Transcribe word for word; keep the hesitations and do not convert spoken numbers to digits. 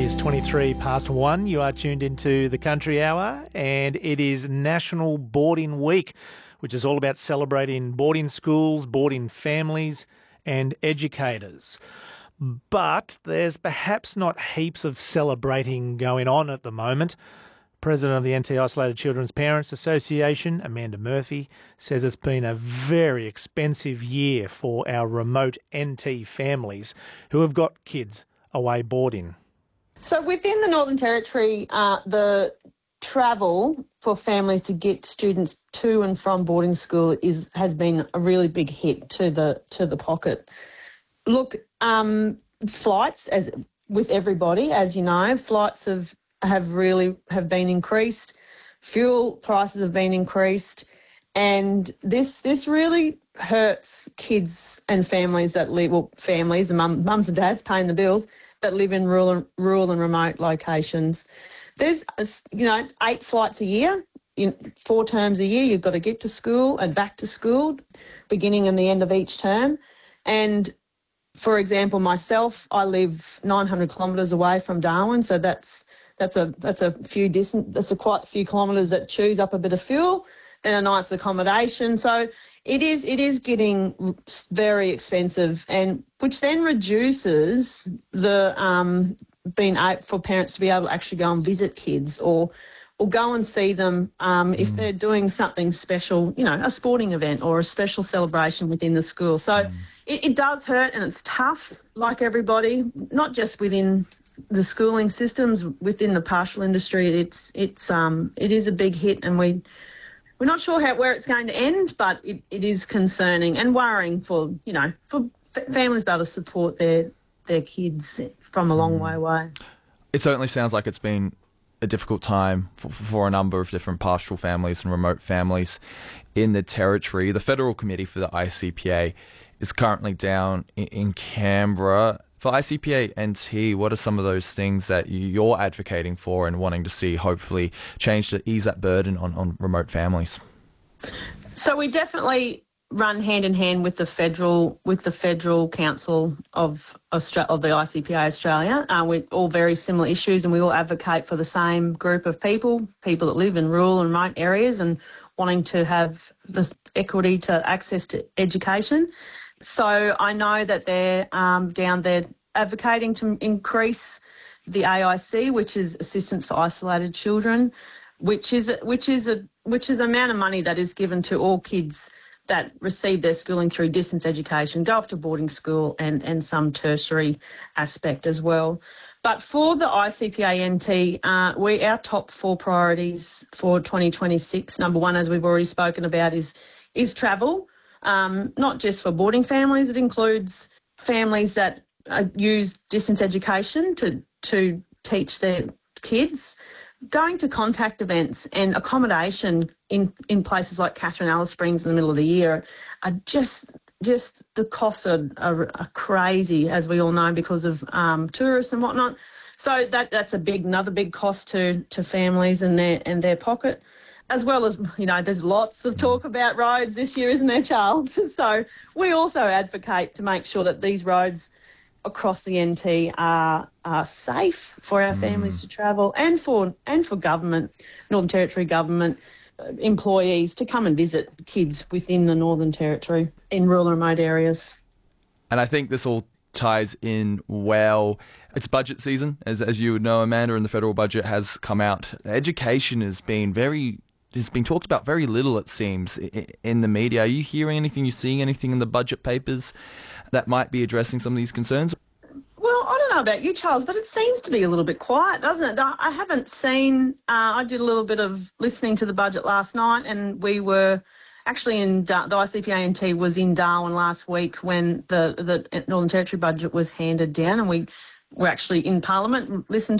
is twenty-three past one. You are tuned into the Country Hour, and it is National Boarding Week, which is all about celebrating boarding schools, boarding families and educators. But there's perhaps not heaps of celebrating going on at the moment. President of the N T Isolated Children's Parents Association, Amanda Murphy, says it's been a very expensive year for our remote N T families who have got kids away boarding. So within the Northern Territory, uh, the travel for families to get students to and from boarding school is has been a really big hit to the to the pocket. Look, um, flights, as with everybody, as you know, flights have have really have been increased. Fuel prices have been increased, and this this really hurts kids and families that live, well, families, the mum, mums and dads paying the bills, that live in rural, rural and remote locations. There's, you know, eight flights a year, in four terms a year. You've got to get to school and back to school, beginning and the end of each term. And, for example, myself, I live nine hundred kilometres away from Darwin, so that's that's a that's a few distant, that's a quite a few kilometres that chews up a bit of fuel, then a night's accommodation. So it is it is getting very expensive, and which then reduces the um, being able for parents to be able to actually go and visit kids or or go and see them um, if they're doing something special, you know, a sporting event or a special celebration within the school. So mm. it, it does hurt, and it's tough, like everybody, not just within the schooling systems, within the partial industry. It's it's um it is a big hit, and we. We're not sure how, where it's going to end, but it, it is concerning and worrying for, you know, for f- families to be able to support their their kids from a long way away. It certainly sounds like it's been a difficult time for, for a number of different pastoral families and remote families in the Territory. The Federal Committee for the I C P A is currently down in, in Canberra. For I C P A N T, what are some of those things that you're advocating for and wanting to see hopefully change to ease that burden on, on remote families? So we definitely run hand in hand with the federal with the Federal Council of Australia, of the I C P A Australia. Uh, we're all very similar issues, and we all advocate for the same group of people, people that live in rural and remote areas and wanting to have the equity to access to education. So I know that they're um, down there advocating to increase the A I C, which is Assistance for Isolated Children, which is which is a which is amount of money that is given to all kids that receive their schooling through distance education, go off to boarding school, and and some tertiary aspect as well. But for the I C P A N T, uh, we our top four priorities for twenty twenty-six. Number one, as we've already spoken about, is is travel. Um, not just for boarding families, it includes families that uh, use distance education to to teach their kids, going to contact events and accommodation in, in places like Catherine Alice Springs in the middle of the year are just just the costs are, are, are crazy, as we all know, because of um, tourists and whatnot. So that that's a big another big cost to to families and their and their pocket. As well as, you know, there's lots of talk about roads this year, isn't there, Charles? So we also advocate to make sure that these roads across the N T are, are safe for our families mm. to travel, and for and for government, Northern Territory government uh, employees to come and visit kids within the Northern Territory in rural and remote areas. And I think this all ties in well. It's budget season, as as you would know, Amanda, and the federal budget has come out. Education has been very... It's been talked about very little, it seems, in the media. Are you hearing anything, you seeing anything in the budget papers that might be addressing some of these concerns? Well, I don't know about you, Charles, but it seems to be a little bit quiet, doesn't it? I haven't seen, uh, I did a little bit of listening to the budget last night, and we were actually in, the I C P A N T was in Darwin last week when the, the Northern Territory budget was handed down, and we were actually in Parliament, listened